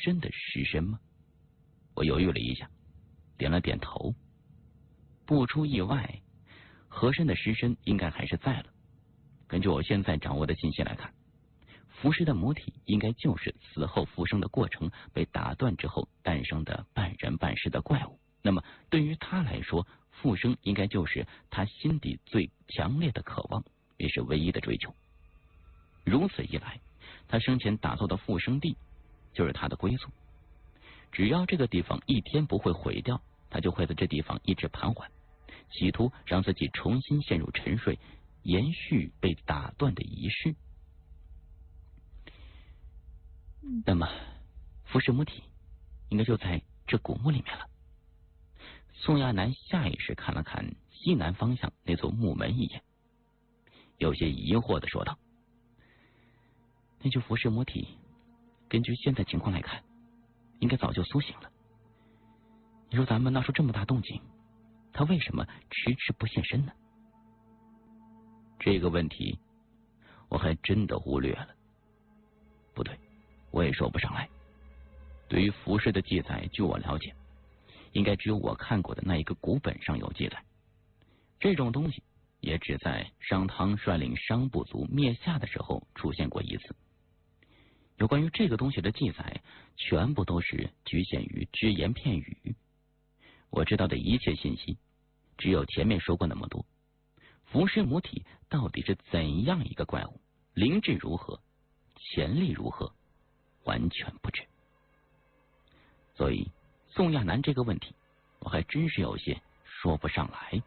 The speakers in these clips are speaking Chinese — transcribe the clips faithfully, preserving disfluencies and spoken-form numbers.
身的尸身吗？我犹豫了一下，点了点头。不出意外，和珅的尸身应该还是在了。根据我现在掌握的信息来看，浮尸的母体应该就是死后复生的过程被打断之后诞生的半人半尸的怪物。那么对于他来说，复生应该就是他心底最强烈的渴望，也是唯一的追求。如此一来，他生前打造的复生地就是他的归宿。只要这个地方一天不会毁掉，他就会在这地方一直盘桓，企图让自己重新陷入沉睡，延续被打断的仪式。那么浮尸母体应该就在这古墓里面了。宋亚楠下意识看了看西南方向那座木门一眼，有些疑惑的说道：那具浮尸母体根据现在情况来看，应该早就苏醒了。你说咱们闹出这么大动静，他为什么迟迟不现身呢？这个问题我还真的忽略了。不对，我也说不上来。对于浮尸的记载，据我了解，应该只有我看过的那一个古本上有记载。这种东西也只在商汤率领商部族灭夏的时候出现过一次。有关于这个东西的记载，全部都是局限于只言片语。我知道的一切信息，只有前面说过那么多。浮尸母体到底是怎样一个怪物，灵智如何，潜力如何，完全不知。所以宋亚楠这个问题，我还真是有些说不上来。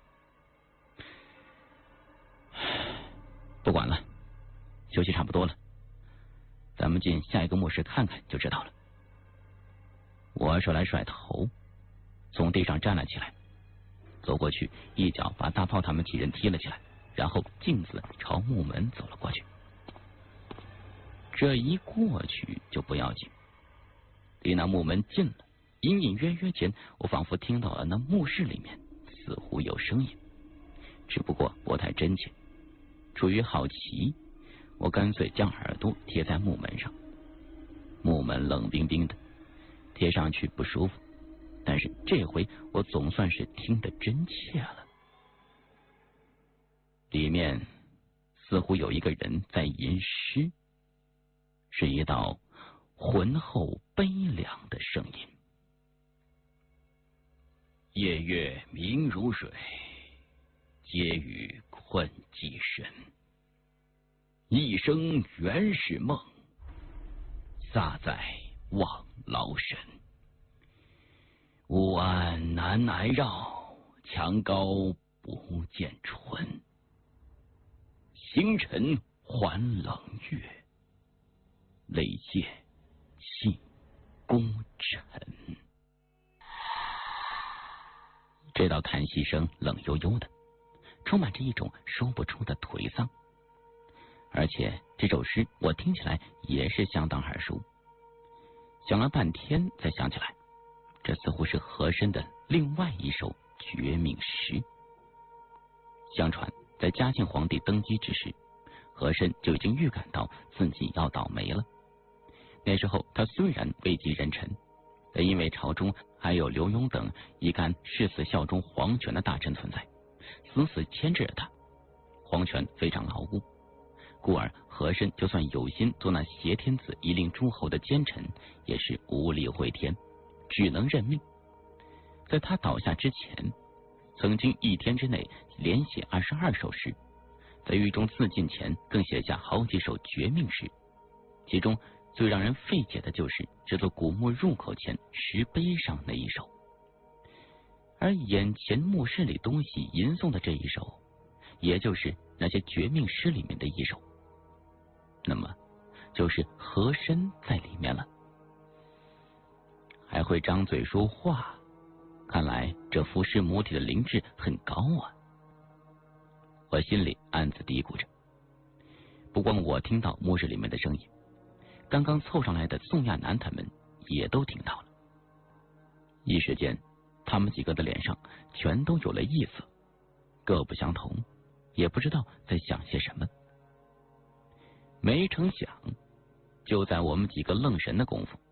不管了，休息差不多了，咱们进下一个墓室看看就知道了。我甩来甩头，从地上站了起来，走过去，一脚把大炮他们几人踢了起来，然后径自朝木门走了过去。这一过去就不要紧，离那木门近了，隐隐约约间，我仿佛听到了那墓室里面似乎有声音，只不过不太真切。出于好奇，我干脆将耳朵贴在木门上。木门冷冰冰的，贴上去不舒服，但是这回我总算是听得真切了。里面似乎有一个人在吟诗，是一道浑厚悲凉的声音。夜月明如水，皆与困寂深。一生原是梦，撒在望劳神。乌安南南绕，墙高不见春。星辰还冷月，泪见信功臣。这道叹息声冷悠悠的，充满着一种说不出的颓丧。而且这首诗我听起来也是相当耳熟，想了半天才想起来，这似乎是和珅的另外一首绝命诗。相传在嘉庆皇帝登基之时，和珅就已经预感到自己要倒霉了。那时候他虽然位极人臣，但因为朝中还有刘墉等一干誓死效忠皇权的大臣存在，死死牵制着他，皇权非常牢固。故而和珅就算有心做那挟天子以令诸侯的奸臣，也是无力回天，只能认命。在他倒下之前，曾经一天之内连写二十二首诗，在狱中自尽前更写下好几首绝命诗，其中最让人费解的就是这座古墓入口前石碑上那一首。而眼前墓室里东西吟诵的这一首，也就是那些绝命诗里面的一首，那么就是和珅在里面了。还会张嘴说话，看来这浮尸母体的灵智很高啊。我心里暗自嘀咕着。不光我听到墓室里面的声音，刚刚凑上来的宋亚楠他们也都听到了。一时间他们几个的脸上全都有了异色，各不相同，也不知道在想些什么。没成想，就在我们几个愣神的功夫，